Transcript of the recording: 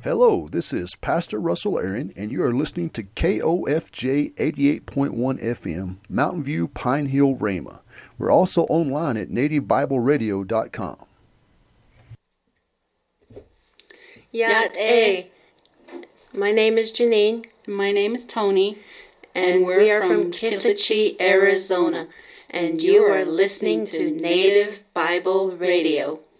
Hello, this is Pastor Russell Aaron, and you are listening to KOFJ 88.1 FM, Mountain View, Pine Hill, Rama. We're also online at nativebibleradio.com. Yat A. My name is Janine. My name is Tony. And we are from Kithachie, Arizona. And you are listening to Native Bible Radio.